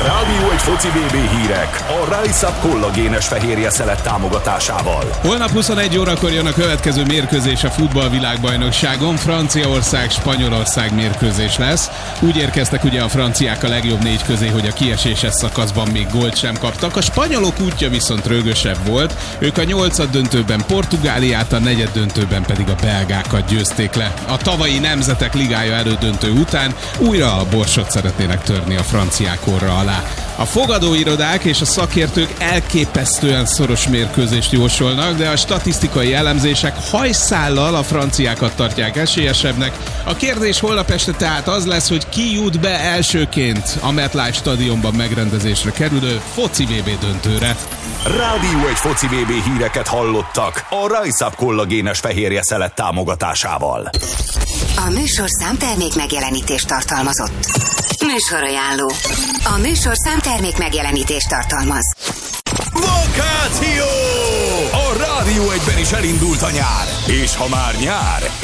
Rádió egy foci VB hírek a Rise Up kollagénes fehérje szelet támogatásával. Holnap 21 órakor jön a következő mérkőzés a futballvilágbajnokságon. Franciaország-Spanyolország mérkőzés lesz. Úgy érkeztek ugye a franciák a legjobb 4 közé, hogy a kieséses szakaszban még gólt sem kaptak. A spanyolok útja viszont rögösebb volt. Ők a 8. döntőben Portugáliát, a 4. döntőben pedig a belgákat győzték le. A tavalyi Nemzetek Ligája elődöntő után újra a borsot szeretnének törni a franciák orra alá. A fogadóirodák és a szakértők elképesztően szoros mérkőzést jósolnak, de a statisztikai elemzések hajszállal a franciákat tartják esélyesebbnek. A kérdés holnap este tehát az lesz, hogy ki jut be elsőként a MetLife stadionban megrendezésre kerülő foci VB döntőre. Rádió egy foci VB híreket hallottak a Rise Up kollagénes fehérje szelet támogatásával. A műsorszám termék megjelenítést tartalmazott. Műsorajánló. A műsorszám termék megjelenítést tartalmaz. Vakáció! A Rádió egyben is elindult a nyár. És ha már nyár,